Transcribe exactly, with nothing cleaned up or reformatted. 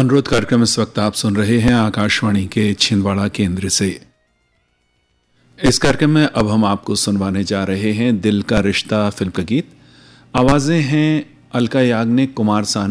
अनुरोध कार्यक्रम इस वक्त आप सुन रहे हैं आकाशवाणी के छिंदवाड़ा केंद्र से। इस कार्यक्रम में अब हम आपको सुनवाने जा रहे हैं दिल का रिश्ता फिल्म का गीत। आवाजें हैं अलका याग्निक, कुमार सानू